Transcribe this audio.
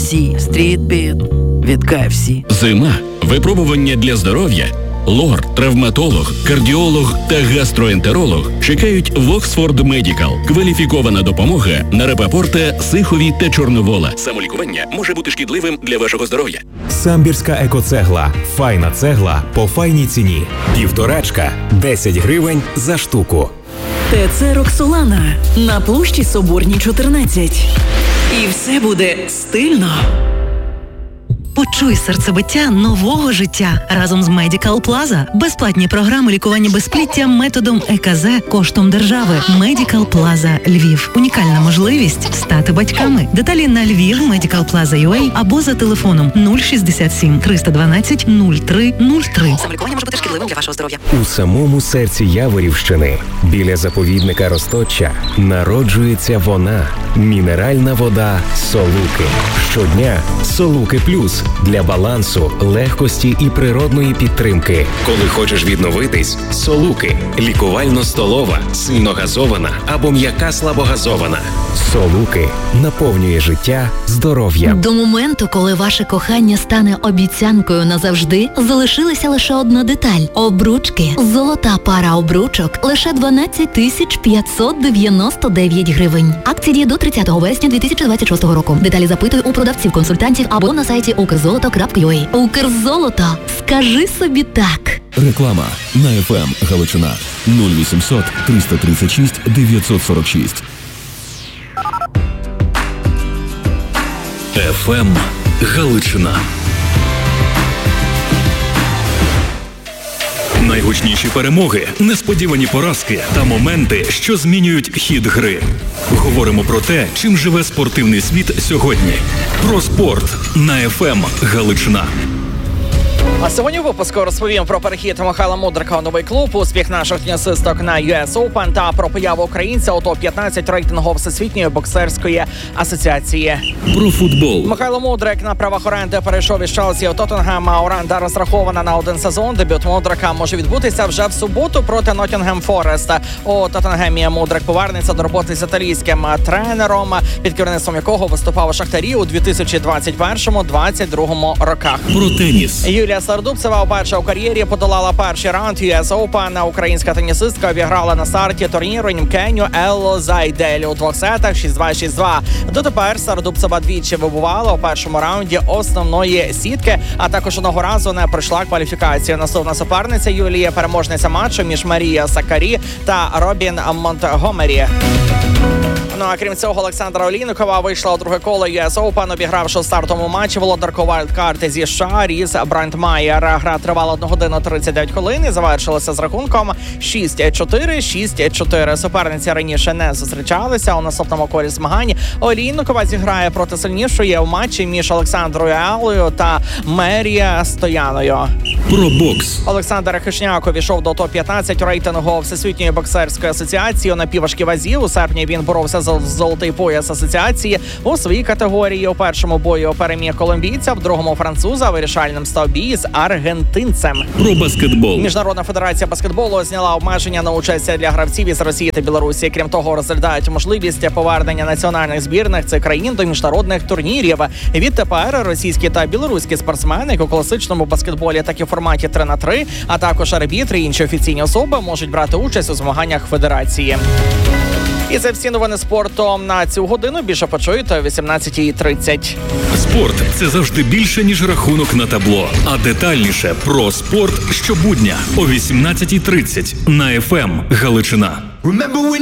KFC, стрітбіт від KFC. Зима. Випробування для здоров'я. Лор, травматолог, кардіолог та гастроентеролог чекають в Оксфорд Медікал. Кваліфікована допомога на Рапапорта, Сихові та Чорновола. Самолікування може бути шкідливим для вашого здоров'я. Самбірська екоцегла. Файна цегла по файній ціні. Півторачка – 10 гривень за штуку. ТЦ «Роксолана» на площі Соборній, 14. І все буде стильно. Почуй серцебиття нового життя разом з Medical Plaza. Безплатні програми лікування безпліття методом ЕКЗ коштом держави. Medical Plaza Львів. Унікальна можливість стати батьками. Деталі на Львів, Medical Plaza UA або за телефоном 067 312 0303. Самолікування може бути шкідливим для вашого здоров'я. У самому серці Яворівщини, біля заповідника Розточчя, народжується вона – мінеральна вода «Солуки». Щодня «Солуки Плюс» для балансу, легкості і природної підтримки. Коли хочеш відновитись – «Солуки». Лікувально-столова, сильногазована або м'яка слабогазована. «Солуки» наповнює життя здоров'ям. До моменту, коли ваше кохання стане обіцянкою назавжди, залишилася лише одна деталь – обручки. Золота пара обручок – лише 12 599 гривень. Акція діє до 30 вересня 2026 року. Деталі запитуй у продавців-консультантів або на сайті ukrzoloto.ua. Укрзолото. Скажи собі так. Реклама на FM Галичина 0800 336 946. FM Галичина. Найгучніші перемоги, несподівані поразки та моменти, що змінюють хід гри. Говоримо про те, чим живе спортивний світ сьогодні. Про спорт на FM Галичина. А сьогодні в випуску розповім про перехід Михайла Мудрика у новий клуб, успіх наших тенісисток на US Open та про появу українця у топ-15 рейтингу Всесвітньої боксерської асоціації. Про футбол. Михайло Мудрик на правах оренди перейшов із Челсі у Тоттенгем, а оренда розрахована на один сезон. Дебют Мудрика може відбутися вже в суботу проти Ноттінгем Форест. У Тоттенгемі Мудрик повернеться до роботи з італійським тренером, під керівництвом якого виступав у Шахтарі у 2021-2022 роках. Про теніс. Юлія Сардубцева вперше у кар'єрі подолала перший раунд US Open. Українська тенісистка обіграла на старті турніру німкеню Еллу Зайдель у двох сетах 6-2, 6-2. Дотепер Сардубцева двічі вибувала у першому раунді основної сітки, а також одного разу не пройшла кваліфікацію. Наступна суперниця Юлії – переможниця матчу між Марія Сакарі та Робін Монтгомері. Ну а крім цього, Олександра Олійникова вийшла у друге коло US Open, обігравши у стартовому матчі володарку вайлдкарти зі США Різ Брандмайер. Гра тривала 1 годину 39 хвилин і завершилася з рахунком 6-4, 6-4. Суперниці раніше не зустрічалися. У наступному колі змагань Олійникова зіграє проти сильнішої у матчі між Олександрою Аллою та Мерія Стояною. Про бокс. Олександр Хишняк увійшов до топ-15 рейтингу Всесвітньої боксерської асоціації у напівважкій вазі. У серпні він боровся за золотий пояс асоціації у своїй категорії. У першому бою переміг колумбійця, в другому француза. Вирішальним став бій з аргентинцем. Про баскетбол. Міжнародна федерація баскетболу зняла обмеження на участь для гравців із Росії та Білорусі. Крім того, розглядають можливість повернення національних збірних цих країн до міжнародних турнірів. Відтепер російські та білоруські спортсмени, як у класичному баскетболі, так і в форматі 3-3, а також арбітри і інші офіційні особи можуть брати участь у змаганнях федерації. І це всі новини спорту на цю годину. Більше почуєте о 18:30. Спорт – це завжди більше, ніж рахунок на табло. А детальніше про спорт щобудня о 18:30 на FM Галичина.